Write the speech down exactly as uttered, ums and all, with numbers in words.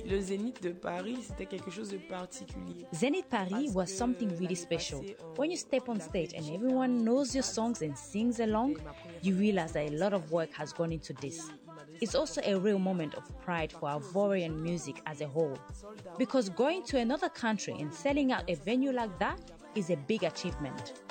Le Zénith de Paris, c'était quelque chose de particulier. Zenith Paris was something really special. When you step on stage and everyone knows your songs and sings along, you realize that a lot of work has gone into this. It's also a real moment of pride for Ivorian music as a whole. Because going to another country and selling out a venue like that is a big achievement.